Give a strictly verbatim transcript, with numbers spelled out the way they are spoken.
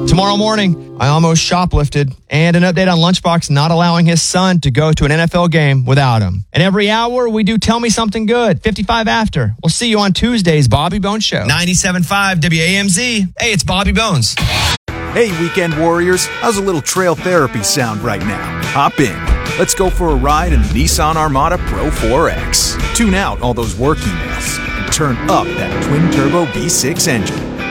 Tomorrow morning, I almost shoplifted, and an update on Lunchbox not allowing his son to go to an N F L game without him. And every hour, we do Tell Me Something Good, fifty-five after. We'll see you on Tuesday's Bobby Bones Show. ninety-seven point five W A M Z. Hey, it's Bobby Bones. Hey, weekend warriors. How's a little trail therapy sound right now? Hop in. Let's go for a ride in the Nissan Armada Pro four X. Tune out all those work emails and turn up that twin-turbo V six engine.